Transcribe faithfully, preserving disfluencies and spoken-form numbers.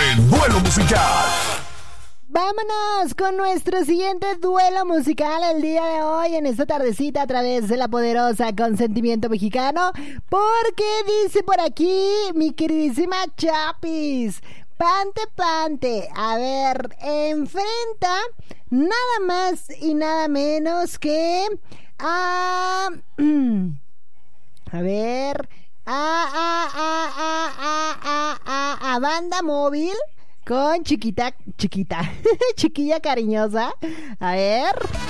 El duelo musical. Vámonos con nuestro siguiente duelo musical el día de hoy, en esta tardecita, a través de la poderosa Consentimiento Mexicano, porque dice por aquí mi queridísima Chapis: Pante, Pante, a ver, enfrenta nada más y nada menos que a... a ver, a, a, a, a, a, a, a, a Banda Móvil con Chiquita, Chiquita, Chiquilla Cariñosa. A ver...